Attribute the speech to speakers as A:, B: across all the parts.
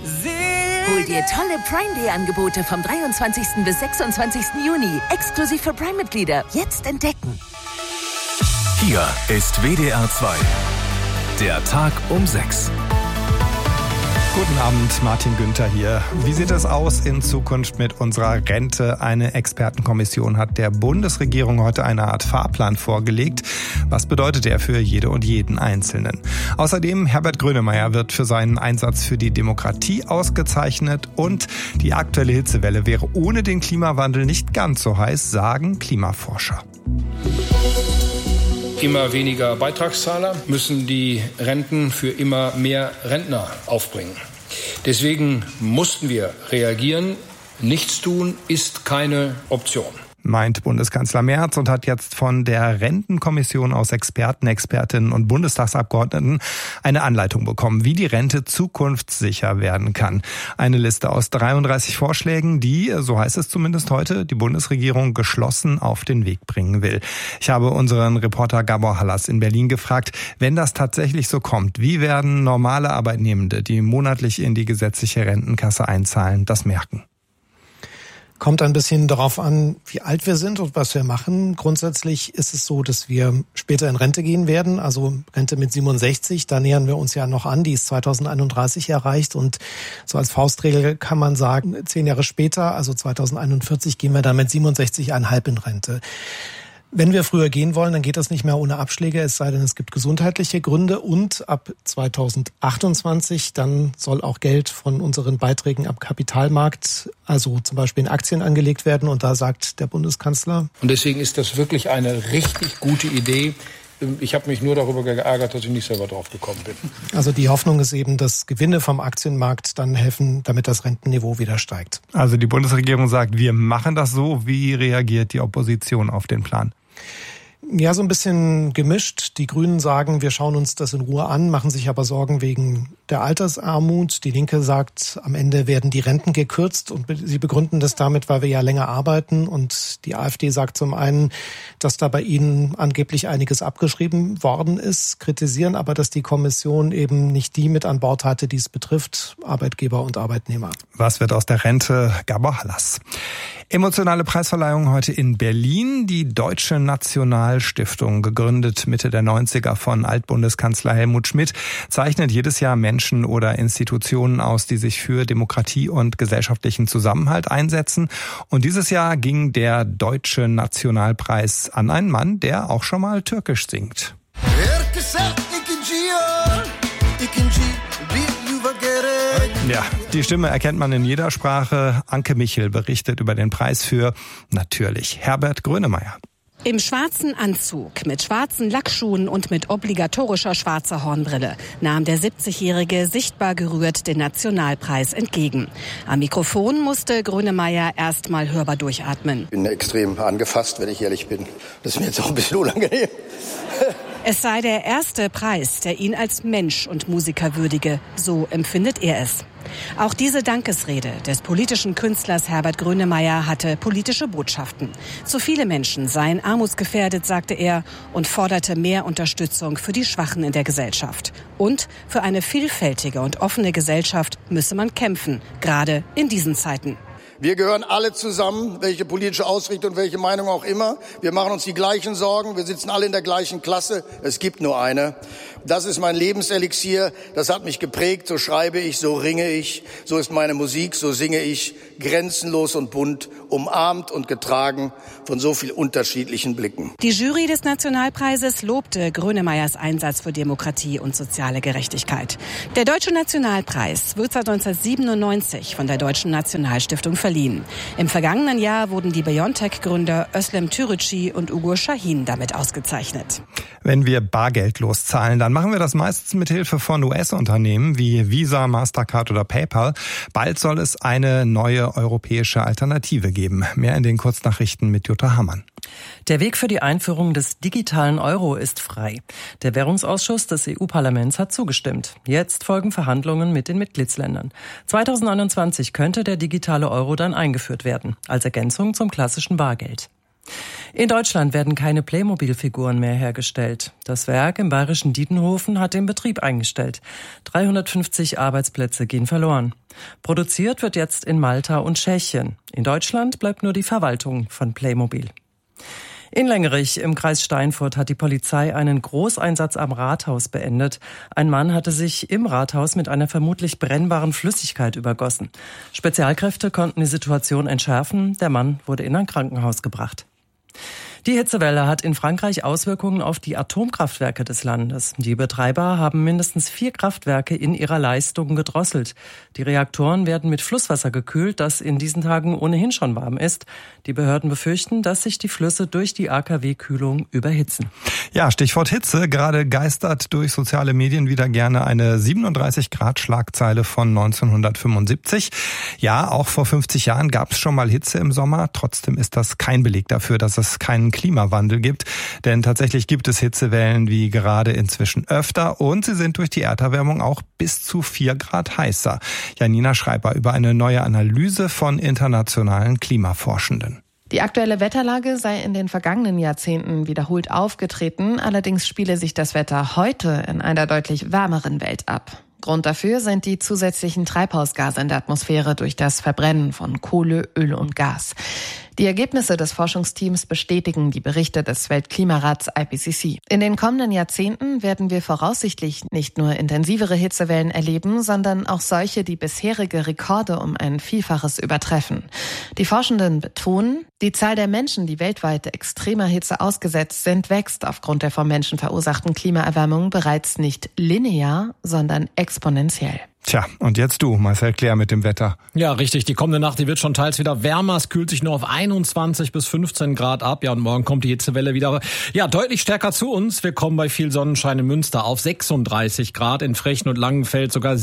A: Hol dir tolle Prime Day Angebote vom 23. bis 26. Juni. Exklusiv für Prime-Mitglieder. Jetzt entdecken.
B: Hier ist WDR 2. Der Tag um 6.
C: Guten Abend, Martin Günther hier. Wie sieht es aus in Zukunft mit unserer Rente? Eine Expertenkommission hat der Bundesregierung heute eine Art Fahrplan vorgelegt. Was bedeutet er für jede und jeden Einzelnen? Außerdem Herbert Grönemeyer wird für seinen Einsatz für die Demokratie ausgezeichnet und die aktuelle Hitzewelle wäre ohne den Klimawandel nicht ganz so heiß, sagen Klimaforscher.
D: Immer weniger Beitragszahler müssen die Renten für immer mehr Rentner aufbringen. Deswegen mussten wir reagieren. Nichts tun ist keine Option,
C: Meint Bundeskanzler Merz und hat jetzt von der Rentenkommission aus Experten, Expertinnen und Bundestagsabgeordneten eine Anleitung bekommen, wie die Rente zukunftssicher werden kann. Eine Liste aus 33 Vorschlägen, die, so heißt es zumindest heute, die Bundesregierung geschlossen auf den Weg bringen will. Ich habe unseren Reporter Gabor Hallas in Berlin gefragt, wenn das tatsächlich so kommt, wie werden normale Arbeitnehmende, die monatlich in die gesetzliche Rentenkasse einzahlen, das merken?
E: Kommt ein bisschen darauf an, wie alt wir sind und was wir machen. Grundsätzlich ist es so, dass wir später in Rente gehen werden, also Rente mit 67. Da nähern wir uns ja noch an, die ist 2031 erreicht. Und so als Faustregel kann man sagen, 10 Jahre später, also 2041, gehen wir dann mit 67,5 in Rente. Wenn wir früher gehen wollen, dann geht das nicht mehr ohne Abschläge, es sei denn, es gibt gesundheitliche Gründe. Und ab 2028, dann soll auch Geld von unseren Beiträgen am Kapitalmarkt, also zum Beispiel in Aktien, angelegt werden. Und da sagt der Bundeskanzler:
D: Und deswegen ist das wirklich eine richtig gute Idee. Ich habe mich nur darüber geärgert, dass ich nicht selber drauf gekommen bin.
E: Also die Hoffnung ist eben, dass Gewinne vom Aktienmarkt dann helfen, damit das Rentenniveau wieder steigt.
C: Also die Bundesregierung sagt, wir machen das so. Wie reagiert die Opposition auf den Plan?
E: Ja, so ein bisschen gemischt. Die Grünen sagen, wir schauen uns das in Ruhe an, machen sich aber Sorgen wegen der Altersarmut. Die Linke sagt, am Ende werden die Renten gekürzt und sie begründen das damit, weil wir ja länger arbeiten. Und die AfD sagt zum einen, dass da bei ihnen angeblich einiges abgeschrieben worden ist, kritisieren aber, dass die Kommission eben nicht die mit an Bord hatte, die es betrifft, Arbeitgeber und Arbeitnehmer.
C: Was wird aus der Rente? Gabor Hallas. Emotionale Preisverleihung heute in Berlin. Die Deutsche Nationalstiftung, gegründet Mitte der 90er von Altbundeskanzler Helmut Schmidt, zeichnet jedes Jahr Menschen oder Institutionen aus, die sich für Demokratie und gesellschaftlichen Zusammenhalt einsetzen. Und dieses Jahr ging der Deutsche Nationalpreis an einen Mann, der auch schon mal Türkisch singt. Ja, die Stimme erkennt man in jeder Sprache. Anke Michel berichtet über den Preis für, natürlich, Herbert Grönemeyer.
F: Im schwarzen Anzug, mit schwarzen Lackschuhen und mit obligatorischer schwarzer Hornbrille nahm der 70-Jährige sichtbar gerührt den Nationalpreis entgegen. Am Mikrofon musste Grönemeyer erst mal hörbar durchatmen.
G: Ich bin extrem angefasst, wenn ich ehrlich bin. Das ist mir jetzt auch ein bisschen unangenehm.
F: Es sei der erste Preis, der ihn als Mensch und Musiker würdige. So empfindet er es. Auch diese Dankesrede des politischen Künstlers Herbert Grönemeyer hatte politische Botschaften. Zu viele Menschen seien armutsgefährdet, sagte er, und forderte mehr Unterstützung für die Schwachen in der Gesellschaft. Und für eine vielfältige und offene Gesellschaft müsse man kämpfen, gerade in diesen Zeiten.
G: Wir gehören alle zusammen, welche politische Ausrichtung, welche Meinung auch immer. Wir machen uns die gleichen Sorgen. Wir sitzen alle in der gleichen Klasse. Es gibt nur eine. Das ist mein Lebenselixier. Das hat mich geprägt. So schreibe ich, so ringe ich. So ist meine Musik, so singe ich. Grenzenlos und bunt, umarmt und getragen von so viel unterschiedlichen Blicken.
F: Die Jury des Nationalpreises lobte Grönemeyers Einsatz für Demokratie und soziale Gerechtigkeit. Der Deutsche Nationalpreis wird seit 1997 von der Deutschen Nationalstiftung verliehen. Im vergangenen Jahr wurden die BioNTech-Gründer Özlem Türeci und Ugur Şahin damit ausgezeichnet.
C: Wenn wir bargeldlos zahlen, dann machen wir das meistens mit Hilfe von US-Unternehmen wie Visa, Mastercard oder PayPal. Bald soll es eine neue europäische Alternative geben. Mehr in den Kurznachrichten mit Jutta Hammann.
H: Der Weg für die Einführung des digitalen Euro ist frei. Der Währungsausschuss des EU-Parlaments hat zugestimmt. Jetzt folgen Verhandlungen mit den Mitgliedsländern. 2021 könnte der digitale Euro dann eingeführt werden, als Ergänzung zum klassischen Bargeld. In Deutschland werden keine Playmobil-Figuren mehr hergestellt. Das Werk im bayerischen Diedenhofen hat den Betrieb eingestellt. 350 Arbeitsplätze gehen verloren. Produziert wird jetzt in Malta und Tschechien. In Deutschland bleibt nur die Verwaltung von Playmobil. In Lengerich im Kreis Steinfurt hat die Polizei einen Großeinsatz am Rathaus beendet. Ein Mann hatte sich im Rathaus mit einer vermutlich brennbaren Flüssigkeit übergossen. Spezialkräfte konnten die Situation entschärfen. Der Mann wurde in ein Krankenhaus gebracht. Die Hitzewelle hat in Frankreich Auswirkungen auf die Atomkraftwerke des Landes. Die Betreiber haben mindestens 4 Kraftwerke in ihrer Leistung gedrosselt. Die Reaktoren werden mit Flusswasser gekühlt, das in diesen Tagen ohnehin schon warm ist. Die Behörden befürchten, dass sich die Flüsse durch die AKW-Kühlung überhitzen.
C: Ja, Stichwort Hitze. Gerade geistert durch soziale Medien wieder gerne eine 37-Grad-Schlagzeile von 1975. Ja, auch vor 50 Jahren gab es schon mal Hitze im Sommer. Trotzdem ist das kein Beleg dafür, dass es keinen Klimawandel gibt. Denn tatsächlich gibt es Hitzewellen wie gerade inzwischen öfter und sie sind durch die Erderwärmung auch bis zu 4 Grad heißer. Janina Schreiber über eine neue Analyse von internationalen Klimaforschenden.
I: Die aktuelle Wetterlage sei in den vergangenen Jahrzehnten wiederholt aufgetreten. Allerdings spiele sich das Wetter heute in einer deutlich wärmeren Welt ab. Grund dafür sind die zusätzlichen Treibhausgase in der Atmosphäre durch das Verbrennen von Kohle, Öl und Gas. Die Ergebnisse des Forschungsteams bestätigen die Berichte des Weltklimarats IPCC. In den kommenden Jahrzehnten werden wir voraussichtlich nicht nur intensivere Hitzewellen erleben, sondern auch solche, die bisherige Rekorde um ein Vielfaches übertreffen. Die Forschenden betonen, die Zahl der Menschen, die weltweit extremer Hitze ausgesetzt sind, wächst aufgrund der vom Menschen verursachten Klimaerwärmung bereits nicht linear, sondern exponentiell.
C: Tja, und jetzt du, Marcel Claire mit dem Wetter.
J: Ja, richtig. Die kommende Nacht, die wird schon teils wieder wärmer. Es kühlt sich nur auf 21 bis 15 Grad ab. Ja, und morgen kommt die Hitzewelle wieder, ja, deutlich stärker zu uns. Wir kommen bei viel Sonnenschein in Münster auf 36 Grad, in Frechen und Langenfeld sogar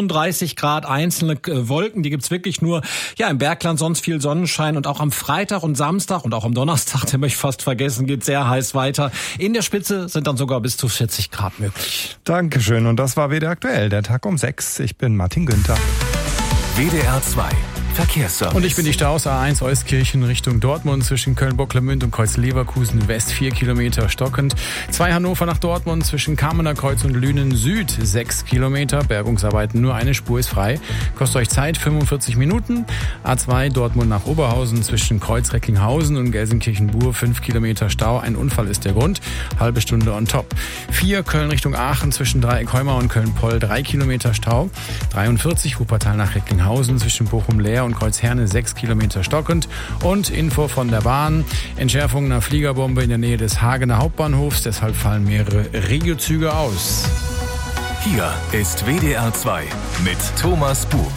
J: 37 Grad. Einzelne Wolken, die gibt's wirklich nur, ja, im Bergland, sonst viel Sonnenschein. Und auch am Freitag und Samstag und auch am Donnerstag, den möchte ich fast vergessen, geht sehr heiß weiter. In der Spitze sind dann sogar bis zu 40 Grad möglich.
C: Dankeschön. Und das war WDR aktuell, der Tag um 6. Ich bin Martin Günther.
B: WDR 2 Verkehrsservice.
K: Und ich bin die Staus A1 Euskirchen Richtung Dortmund zwischen Köln-Bocklemünd und Kreuz-Leverkusen West 4 Kilometer stockend. 2 Hannover nach Dortmund zwischen Kamener Kreuz und Lünen Süd 6 Kilometer. Bergungsarbeiten, nur eine Spur ist frei. Kostet euch Zeit 45 Minuten. A2 Dortmund nach Oberhausen zwischen Kreuz-Recklinghausen und Gelsenkirchen-Bur 5 Kilometer Stau. Ein Unfall ist der Grund. Halbe Stunde on top. 4 Köln Richtung Aachen zwischen Dreieck-Heumar und Köln-Poll 3 Kilometer Stau. 43 Wuppertal nach Recklinghausen zwischen Bochum-Leer und Kreuzherne 6 Kilometer stockend. Und Info von der Bahn. Entschärfung einer Fliegerbombe in der Nähe des Hagener Hauptbahnhofs. Deshalb fallen mehrere Regiozüge aus.
B: Hier ist WDR 2 mit Thomas Bug.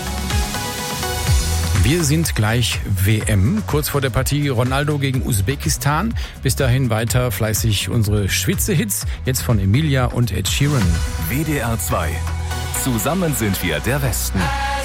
K: Wir sind gleich WM, kurz vor der Partie Ronaldo gegen Usbekistan. Bis dahin weiter fleißig unsere Schwitze-Hits, jetzt von Emilia und Ed Sheeran.
B: WDR 2. Zusammen sind wir der Westen.